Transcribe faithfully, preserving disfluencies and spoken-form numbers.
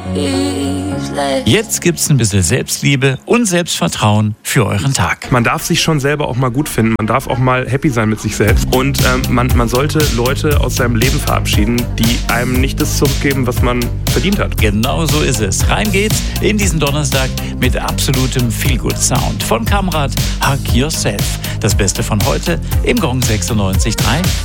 Jetzt gibt's ein bisschen Selbstliebe und Selbstvertrauen für euren Tag. Man darf sich schon selber auch mal gut finden. Man darf auch mal happy sein mit sich selbst. Und ähm, man, man sollte Leute aus seinem Leben verabschieden, die einem nicht das zurückgeben, was man verdient hat. Genau so ist es. Rein geht's in diesen Donnerstag mit absolutem Feel-Good-Sound. Von Kamrat, Hug Yourself. Das Beste von heute im Gong sechsundneunzig Komma drei